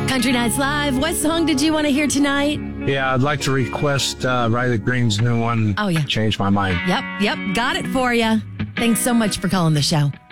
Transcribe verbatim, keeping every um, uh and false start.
Country Nights Live. What song did you want to hear tonight? Yeah, I'd like to request uh, Riley Green's new one. Oh, yeah. Change My Mind. Yep, yep. Got it for you. Thanks so much for calling the show.